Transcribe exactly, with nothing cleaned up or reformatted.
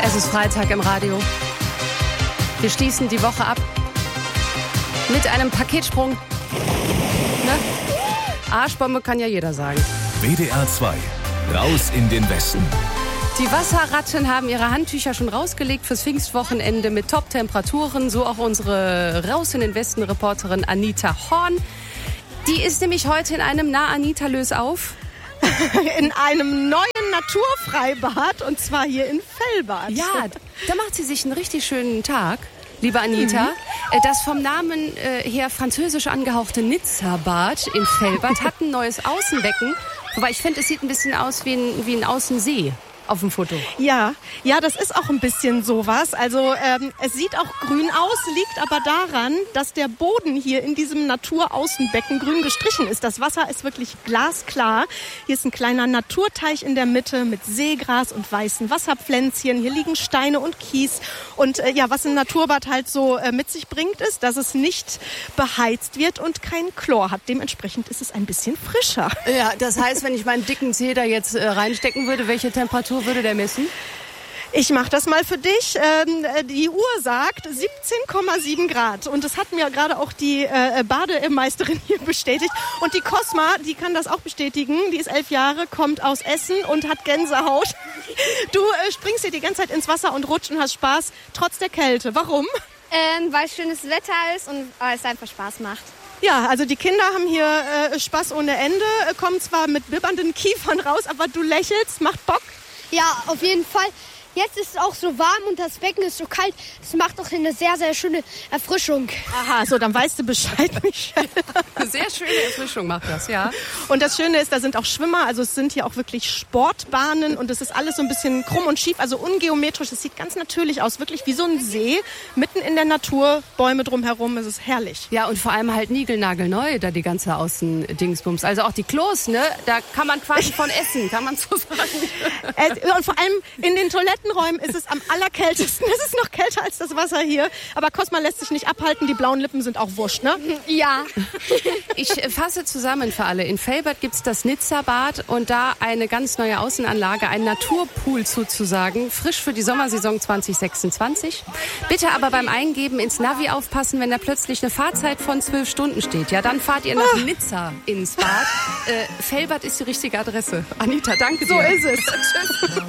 Es ist Freitag im Radio. Wir schließen die Woche ab mit einem Paketsprung. Ne? Arschbombe kann ja jeder sagen. W D R zwei. Raus in den Westen. Die Wasserratten haben ihre Handtücher schon rausgelegt fürs Pfingstwochenende mit Top-Temperaturen. So auch unsere Raus in den Westen-Reporterin Anita Horn. Die ist nämlich heute in einem Na Anita lös auf. In einem neuen Naturfreibad, und zwar hier in Fellbad. Ja, da macht sie sich einen richtig schönen Tag, liebe Anita. Mhm. Das vom Namen her französisch angehauchte Nizza-Bad in Fellbad hat ein neues Außenbecken. Wobei ich finde, es sieht ein bisschen aus wie ein, wie ein Außensee auf dem Foto. Ja, ja, das ist auch ein bisschen sowas. Also ähm, es sieht auch grün aus, liegt aber daran, dass der Boden hier in diesem Naturaußenbecken grün gestrichen ist. Das Wasser ist wirklich glasklar. Hier ist ein kleiner Naturteich in der Mitte mit Seegras und weißen Wasserpflänzchen. Hier liegen Steine und Kies. Und äh, ja, was ein Naturbad halt so äh, mit sich bringt, ist, dass es nicht beheizt wird und kein Chlor hat. Dementsprechend ist es ein bisschen frischer. Ja, das heißt, wenn ich meinen dicken Zeh da jetzt äh, reinstecken würde, welche Temperatur würde der messen? Ich mache das mal für dich. Ähm, die Uhr sagt siebzehn Komma sieben Grad. Und das hat mir gerade auch die äh, Bademeisterin hier bestätigt. Und die Cosma, die kann das auch bestätigen. Die ist elf Jahre, kommt aus Essen und hat Gänsehaut. Du äh, springst hier die ganze Zeit ins Wasser und rutscht und hast Spaß, trotz der Kälte. Warum? Ähm, weil es schönes Wetter ist und äh, es einfach Spaß macht. Ja, also die Kinder haben hier äh, Spaß ohne Ende, äh, kommen zwar mit bibbernden Kiefern raus, aber du lächelst, macht Bock. Ja, auf jeden Fall. Jetzt ist es auch so warm und das Becken ist so kalt. Es macht auch eine sehr, sehr schöne Erfrischung. Aha, so, dann weißt du Bescheid, Michelle. Eine sehr schöne Erfrischung macht das, ja. Und das Schöne ist, da sind auch Schwimmer, also es sind hier auch wirklich Sportbahnen und es ist alles so ein bisschen krumm und schief, also ungeometrisch. Es sieht ganz natürlich aus, wirklich wie so ein See, mitten in der Natur, Bäume drumherum, es ist herrlich. Ja, und vor allem halt niegelnagelneu, da die ganze Außendingsbums. Also auch die Klos, ne, da kann man quasi von essen, kann man so sagen. Und vor allem in den Toilettenräumen ist es am allerkältesten. Es ist noch kälter als das Wasser hier. Aber Cosma lässt sich nicht abhalten. Die blauen Lippen sind auch wurscht, ne? Ja. Ich fasse zusammen für alle. In Fellbad gibt's das Nizza-Bad und da eine ganz neue Außenanlage, ein Naturpool sozusagen, frisch für die Sommersaison zwanzig sechsundzwanzig. Bitte aber beim Eingeben ins Navi aufpassen, wenn da plötzlich eine Fahrzeit von zwölf Stunden steht. Ja, dann fahrt ihr nach oh. Nizza ins Bad. Äh, Fellbad ist die richtige Adresse. Anita, danke dir. So ist es. Tschüss.